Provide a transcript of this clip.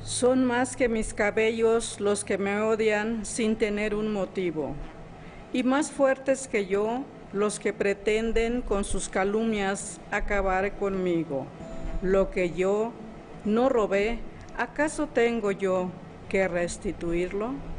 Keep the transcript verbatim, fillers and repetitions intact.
Son más que mis cabellos los que me odian sin tener un motivo, y más fuertes que yo los que pretenden con sus calumnias acabar conmigo. Lo que yo no robé, ¿acaso tengo yo que restituirlo?